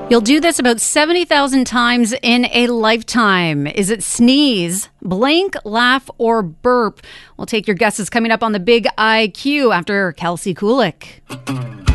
You'll do this about 70,000 times in a lifetime. Is it sneeze, blink, laugh, or burp? We'll take your guesses coming up on the Big IQ after Kelsey Kulik.